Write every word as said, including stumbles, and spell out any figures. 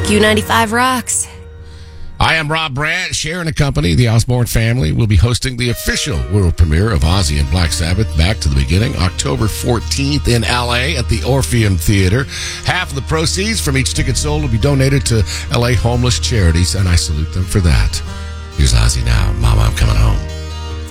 Q ninety-five rocks. I am Rob Brandt. Sharon and company, the Osborne family, will be hosting the official world premiere of Ozzy and Black Sabbath, Back to the Beginning, October fourteenth in L A at the Orpheum Theater. Half of the proceeds from each ticket sold will be donated to L A homeless charities, and I salute them for that. Here's Ozzy now. Mama, I'm coming home.